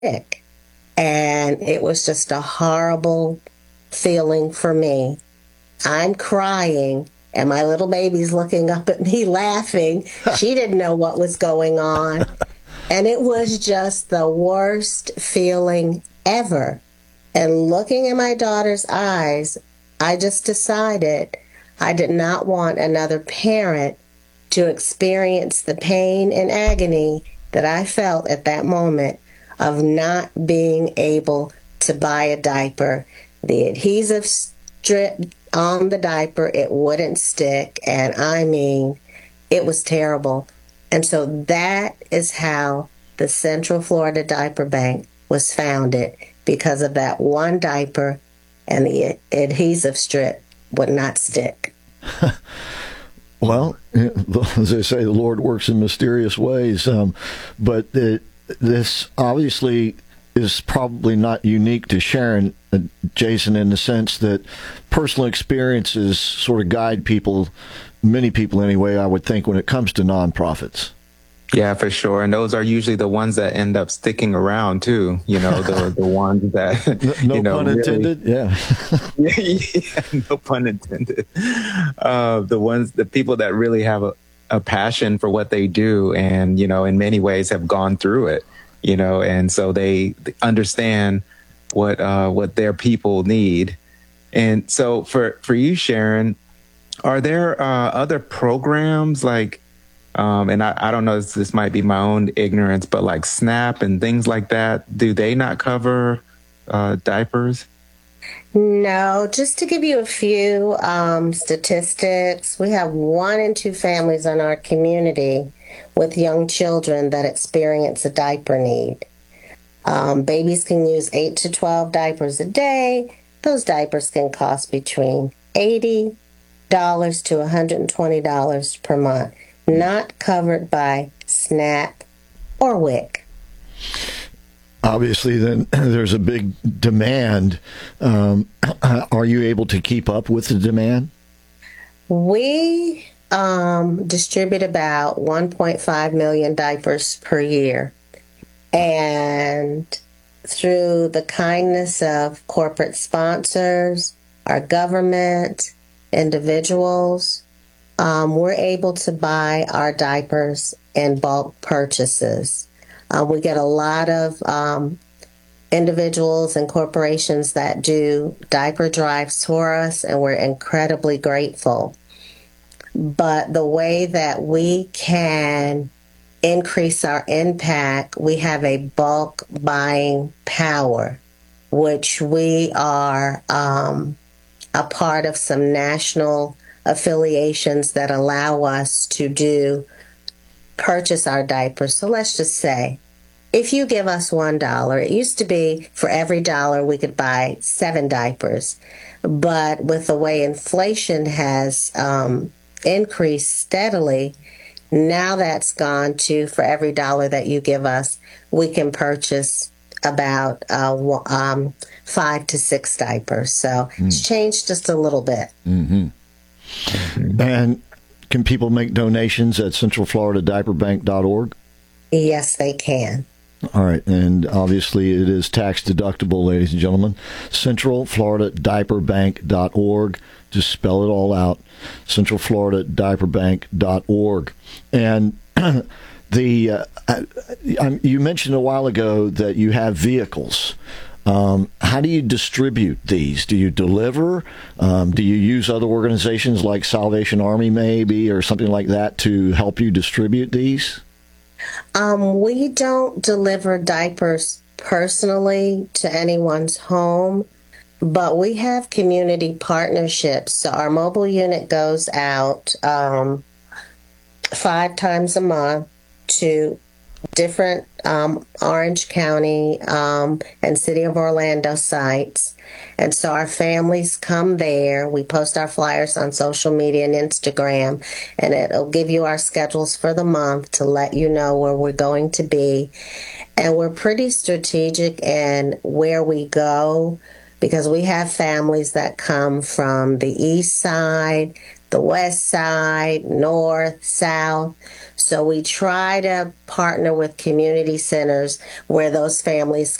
sick. And it was just a horrible feeling for me. I'm crying, and my little baby's looking up at me laughing. She didn't know what was going on. And it was just the worst feeling ever. And looking in my daughter's eyes, I just decided I did not want another parent to experience the pain and agony that I felt at that moment of not being able to buy a diaper. The adhesive strip on the diaper, it wouldn't stick. And I mean, it was terrible. And so that is how the Central Florida Diaper Bank was founded, because of that one diaper and the adhesive strip would not stick. Well, as they say, the Lord works in mysterious ways. But this obviously is probably not unique to Sharon, Jason, in the sense that personal experiences sort of guide people, many people anyway, I would think, when it comes to nonprofits. Yeah, for sure. And those are usually the ones that end up sticking around too. You know, the ones that, no pun intended. Really, yeah, no pun intended. The people that really have a passion for what they do, and, you know, in many ways have gone through it, you know, and so they understand what their people need. And so for you, Sharon, are there other programs like, and I don't know, this might be my own ignorance, but like SNAP and things like that, do they not cover diapers? No, just to give you a few statistics, we have 1 in 2 families in our community with young children that experience a diaper need. Babies can use 8 to 12 diapers a day. Those diapers can cost between $80 to $120 per month. Not covered by SNAP or WIC. Obviously, then there's a big demand. Are you able to keep up with the demand? We distribute about 1.5 million diapers per year. And through the kindness of corporate sponsors, our government, individuals, we're able to buy our diapers in bulk purchases. We get a lot of individuals and corporations that do diaper drives for us, and we're incredibly grateful. But the way that we can increase our impact, we have a bulk buying power, which we are a part of some national affiliations that allow us to purchase our diapers. So let's just say, if you give us $1, it used to be for every dollar we could buy 7 diapers. But with the way inflation has increased steadily, now that's gone to, for every dollar that you give us, we can purchase about 5 to 6 diapers. So it's changed just a little bit. Mm-hmm. And can people make donations at centralfloridadiaperbank.org? Yes, they can. All right. And obviously it is tax deductible, ladies and gentlemen. centralfloridadiaperbank.org. Just spell it all out. centralfloridadiaperbank.org. And you mentioned a while ago that you have vehicles. How do you distribute these? Do you deliver? Do you use other organizations like Salvation Army maybe or something like that to help you distribute these? We don't deliver diapers personally to anyone's home, but we have community partnerships. So our mobile unit goes out 5 times a month to different Orange County and City of Orlando sites. And so our families come there. We post our flyers on social media and Instagram, and it'll give you our schedules for the month to let you know where we're going to be. And we're pretty strategic in where we go, because we have families that come from the east side, the west side, north, south. So we try to partner with community centers where those families